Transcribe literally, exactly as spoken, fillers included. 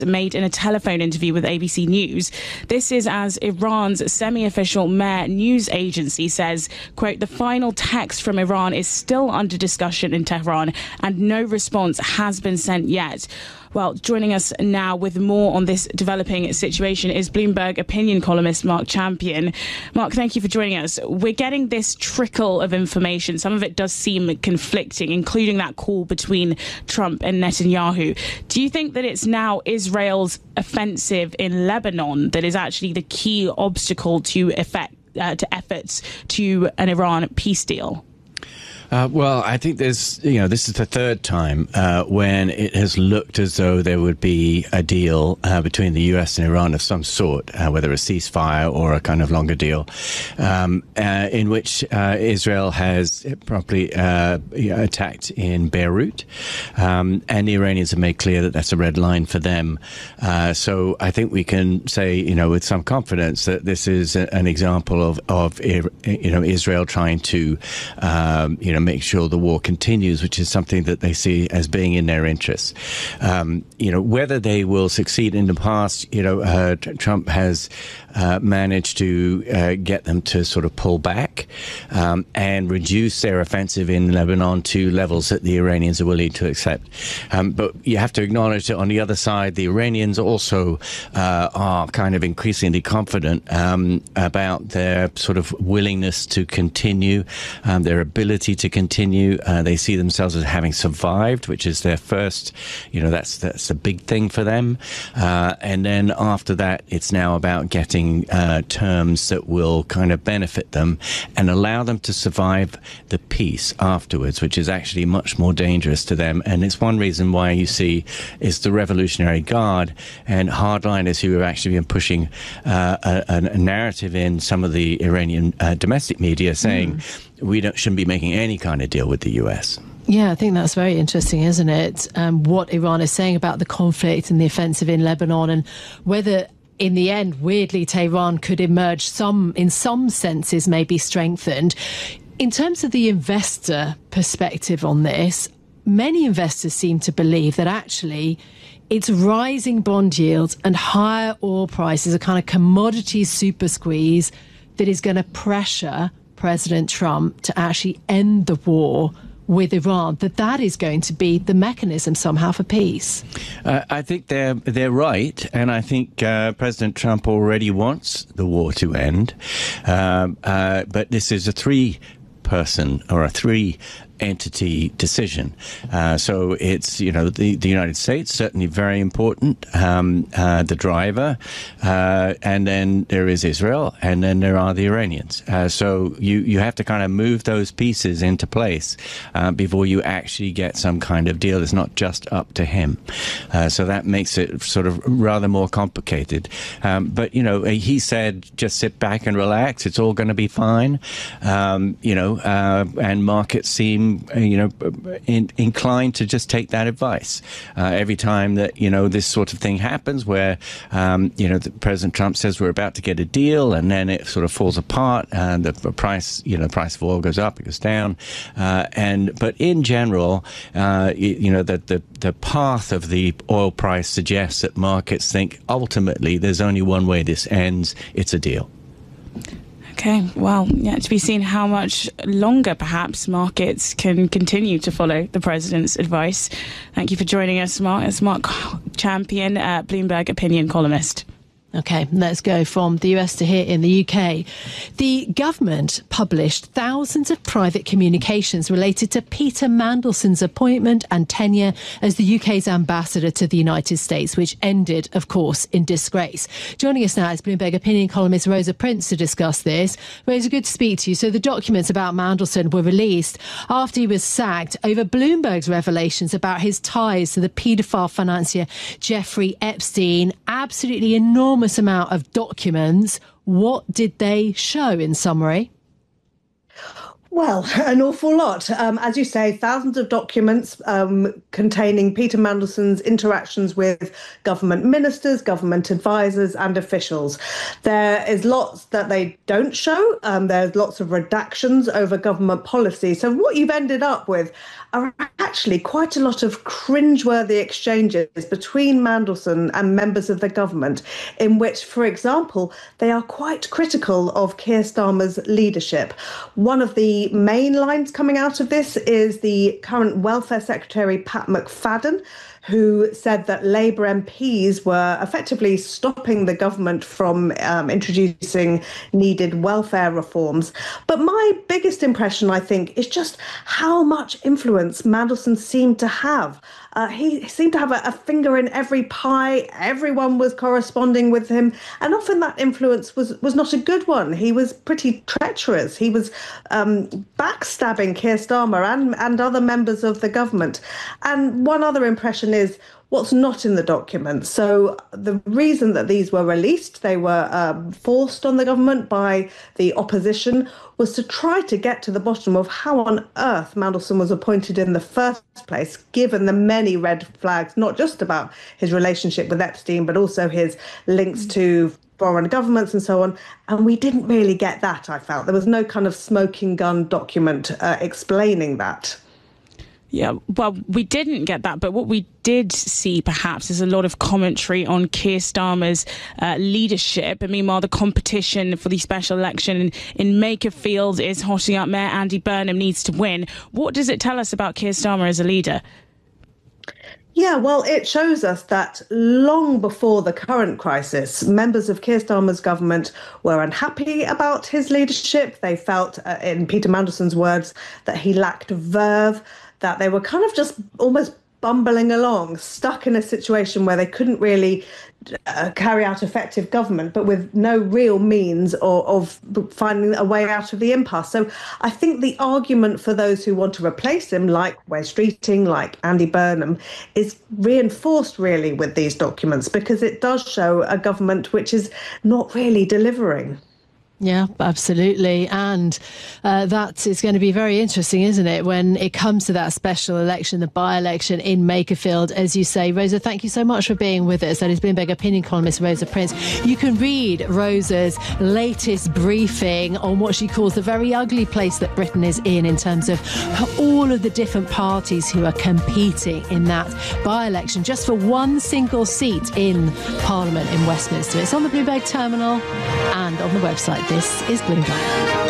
made in a telephone interview with A B C News. This is as Iran's semi-official Mehr news agency says, quote, the final text from Iran is still under discussion in Tehran and no response has been sent yet. Well, joining us now with more on this developing situation is Bloomberg opinion columnist Mark Champion. Mark, thank you for joining us. We're getting this trickle of information. Some of it does seem conflicting, including that call between Trump and Netanyahu. Do you think that it's now Israel's offensive in Lebanon that is actually the key obstacle to effect, uh, to efforts to an Iran peace deal? Uh, well, I think there's, you know, this is the third time uh, when it has looked as though there would be a deal uh, between the U S and Iran of some sort, uh, whether a ceasefire or a kind of longer deal, um, uh, in which uh, Israel has properly uh, attacked in Beirut. Um, and the Iranians have made clear that that's a red line for them. Uh, so I think we can say, you know, with some confidence that this is a, an example of, of, you know, Israel trying to, um, you know, make sure the war continues, which is something that they see as being in their interests. Um, you know, whether they will succeed in the past, you know, uh, Trump has uh, managed to uh, get them to sort of pull back um, and reduce their offensive in Lebanon to levels that the Iranians are willing to accept. Um, but you have to acknowledge that on the other side, the Iranians also uh, are kind of increasingly confident um, about their sort of willingness to continue, um, their ability to continue. Uh, they see themselves as having survived, which is their first, you know, that's that's a big thing for them. Uh, and then after that, it's now about getting uh, terms that will kind of benefit them and allow them to survive the peace afterwards, which is actually much more dangerous to them. And it's one reason why you see is the Revolutionary Guard and hardliners who have actually been pushing uh, a, a narrative in some of the Iranian uh, domestic media saying, mm. we don't, shouldn't be making any kind of deal with the U S. Yeah, I think that's very interesting, isn't it? Um, what Iran is saying about the conflict and the offensive in Lebanon, and whether in the end, weirdly, Tehran could emerge some, in some senses, maybe strengthened. In terms of the investor perspective on this, many investors seem to believe that actually it's rising bond yields and higher oil prices, a kind of commodity super squeeze that is going to pressure President Trump to actually end the war with Iran, that that is going to be the mechanism somehow for peace. Uh, I think they're they're right, and I think uh, President Trump already wants the war to end. Um, uh, but this is a three-person or a three. entity decision. Uh, so it's, you know, the, the United States, certainly very important, um, uh, the driver, uh, and then there is Israel, and then there are the Iranians. Uh, so you, you have to kind of move those pieces into place uh, before you actually get some kind of deal. It's not just up to him. Uh, so that makes it sort of rather more complicated. Um, but, you know, he said, just sit back and relax. It's all going to be fine. Um, you know, uh, and markets seem you know, in, inclined to just take that advice. Uh, every time that, you know, this sort of thing happens where, um, you know, the President Trump says we're about to get a deal and then it sort of falls apart and the price, you know, the price of oil goes up, it goes down. Uh, and, but in general, uh, you, you know, that the, the path of the oil price suggests that markets think ultimately there's only one way this ends, it's a deal. Okay, well, yeah, to be seen how much longer perhaps markets can continue to follow the president's advice. Thank you for joining us, Mark. It's Mark Champion, uh, Bloomberg opinion columnist. OK, let's go from the U S to here in the U K. The government published thousands of private communications related to Peter Mandelson's appointment and tenure as the U K's ambassador to the United States, which ended, of course, in disgrace. Joining us now is Bloomberg opinion columnist Rosa Prince to discuss this. Rosa, good to speak to you. So the documents about Mandelson were released after he was sacked over Bloomberg's revelations about his ties to the paedophile financier Jeffrey Epstein. Absolutely enormous amount of documents. What did they show in summary? Well, an awful lot. Um, as you say, thousands of documents um, containing Peter Mandelson's interactions with government ministers, government advisors and officials. There is lots that they don't show. Um, there's lots of redactions over government policy. So what you've ended up with are actually quite a lot of cringeworthy exchanges between Mandelson and members of the government, in which, for example, they are quite critical of Keir Starmer's leadership. One of the main lines coming out of this is the current Welfare Secretary, Pat McFadden, who said that Labour M Ps were effectively stopping the government from um, introducing needed welfare reforms. But my biggest impression, I think, is just how much influence Mandelson seemed to have. Uh, he seemed to have a, a finger in every pie. Everyone was corresponding with him. And often that influence was, was not a good one. He was pretty treacherous. He was um, backstabbing Keir Starmer and, and other members of the government. And one other impression is what's not in the document. So the reason that these were released, they were um, forced on the government by the opposition, was to try to get to the bottom of how on earth Mandelson was appointed in the first place, given the many red flags, not just about his relationship with Epstein, but also his links to foreign governments and so on. And we didn't really get that, I felt. There was no kind of smoking gun document uh, explaining that. Yeah, well, we didn't get that, but what we did see, perhaps, is a lot of commentary on Keir Starmer's uh, leadership. And meanwhile, the competition for the special election in, in Makerfield is hotting up. Mayor Andy Burnham needs to win. What does it tell us about Keir Starmer as a leader? Yeah, well, it shows us that long before the current crisis, members of Keir Starmer's government were unhappy about his leadership. They felt, uh, in Peter Mandelson's words, that he lacked verve, that they were kind of just almost bumbling along, stuck in a situation where they couldn't really uh, carry out effective government, but with no real means or, of finding a way out of the impasse. So I think the argument for those who want to replace him, like Wes Streeting, like Andy Burnham, is reinforced really with these documents, because it does show a government which is not really delivering. Yeah, absolutely. And uh, that is going to be very interesting, isn't it, when it comes to that special election, the by-election in Makerfield, as you say. Rosa, thank you so much for being with us. That is Bloomberg opinion columnist Rosa Prince. You can read Rosa's latest briefing on what she calls the very ugly place that Britain is in, in terms of all of the different parties who are competing in that by-election just for one single seat in Parliament in Westminster. It's on the Bloomberg terminal and on the website. This is Bloomberg.